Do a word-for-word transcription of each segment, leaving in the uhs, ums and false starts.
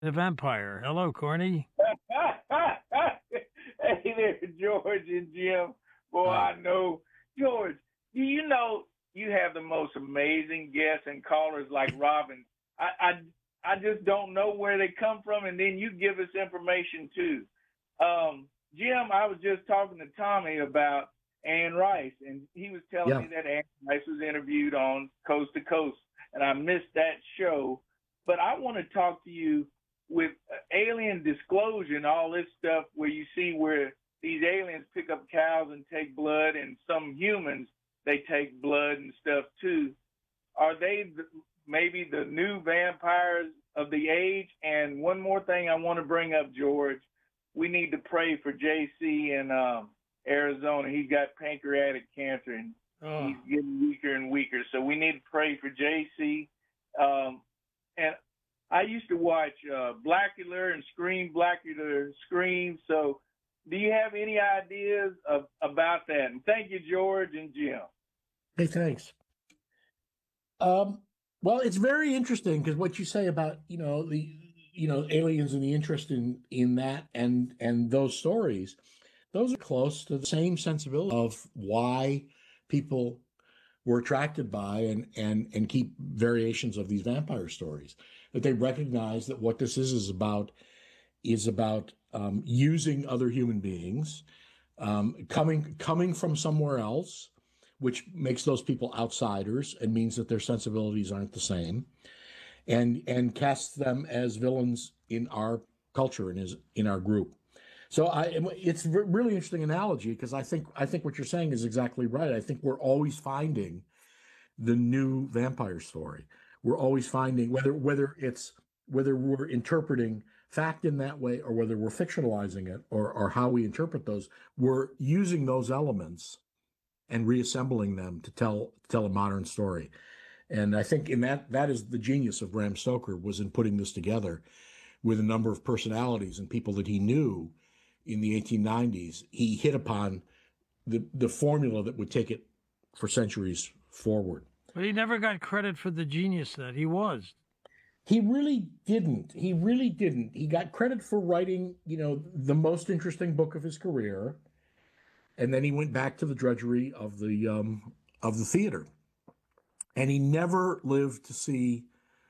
The vampire. Hello, Corny. Hey there, George and Jim. Boy, Hi. I know. George, do you know you have the most amazing guests and callers like Robin? I, I, I just don't know where they come from, and then you give us information too. Um, Jim, I was just talking to Tommy about Anne Rice, and he was telling Yeah. me that Anne Rice was interviewed on Coast to Coast, and I missed that show. But I want to talk to you with alien disclosure and all this stuff where you see where these aliens pick up cows and take blood, and some humans, they take blood and stuff too. Are they maybe the new vampires of the age? And one more thing I want to bring up, George, we need to pray for J C in um, Arizona. He's got pancreatic cancer, and Oh, he's getting weaker and weaker. So we need to pray for J C. Um, and I used to watch uh, Blackula and Scream, Blackula Scream. So do you have any ideas of, about that? And thank you, George and Jim. Hey, thanks. Um, well, it's very interesting because what you say about you know the you know aliens and the interest in in that and and those stories, those are close to the same sensibility of why people were attracted by and and and keep variations of these vampire stories. That they recognize that what this is is about is about um, using other human beings, um, coming coming from somewhere else, which makes those people outsiders and means that their sensibilities aren't the same, and and casts them as villains in our culture and is in our group. So I, it's a really interesting analogy because I think I think what you're saying is exactly right. I think we're always finding the new vampire story. We're always finding whether whether it's whether we're interpreting fact in that way or whether we're fictionalizing it or or how we interpret those, we're using those elements and reassembling them to tell tell a modern story. And I think in that that is the genius of Bram Stoker was in putting this together with a number of personalities and people that he knew in the eighteen nineties. He hit upon the the formula that would take it for centuries forward. but he never got credit for the genius that he was. He really didn't. He really didn't. He got credit for writing, you know, the most interesting book of his career, and then he went back to the drudgery of the um, of the theater, and he never lived to see.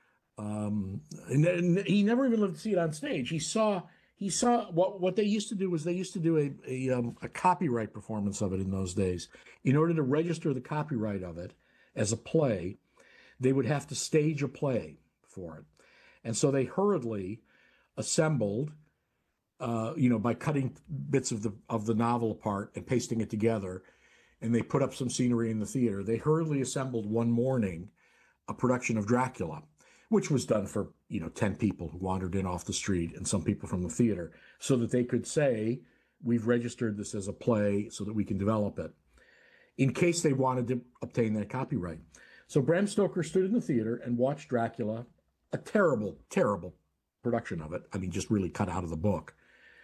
Um, and he never even lived to see it on stage. He saw he saw what what they used to do was they used to do a a, um, a copyright performance of it in those days. In order to register the copyright of it as a play, they would have to stage a play for it. And so they hurriedly assembled, uh, you know, by cutting bits of the of the novel apart and pasting it together, and they put up some scenery in the theater. They hurriedly assembled one morning a production of Dracula, which was done for you know ten people who wandered in off the street and some people from the theater, so that they could say, "We've registered this as a play, so that we can develop it," in case they wanted to obtain that copyright. So Bram Stoker stood in the theater and watched Dracula, a terrible, terrible production of it. I mean, just really cut out of the book.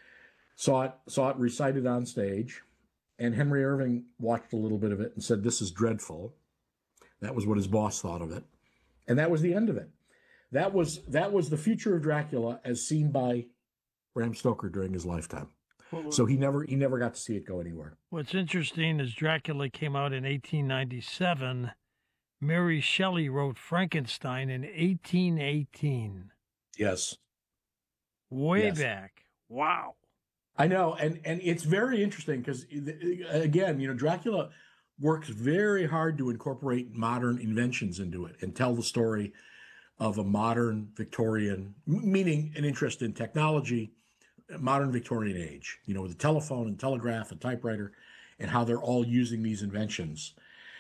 Saw it, saw it recited on stage, and Henry Irving watched a little bit of it and said, "This is dreadful." That was what his boss thought of it, and that was the end of it. That was that was the future of Dracula as seen by Bram Stoker during his lifetime. Well, So he never he never got to see it go anywhere. what's interesting is Dracula came out in eighteen ninety-seven. Mary Shelley wrote Frankenstein in eighteen eighteen. Yes, Way yes. back. Wow. I know, and and it's very interesting because again, you know, Dracula works very hard to incorporate modern inventions into it and tell the story of a modern Victorian, meaning an interest in technology, modern Victorian age. You know, with the telephone and telegraph and typewriter, and how they're all using these inventions.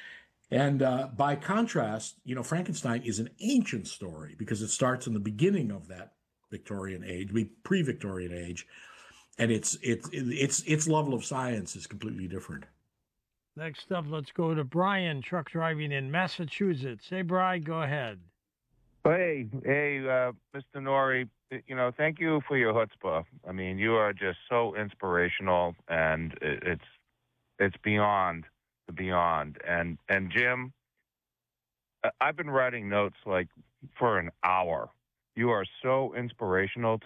And uh, by contrast, you know, Frankenstein is an ancient story because it starts in the beginning of that Victorian age, pre-Victorian age, and it's it's it's its level of science is completely different. Next up, let's go to Brian, truck driving in Massachusetts. Hey, Brian, go ahead. Hey, hey, uh, mister Nori, you know, thank you for your chutzpah. I mean, you are just so inspirational, and it, it's it's beyond the beyond. And and Jim, I- I've been writing notes like for an hour, You are so inspirational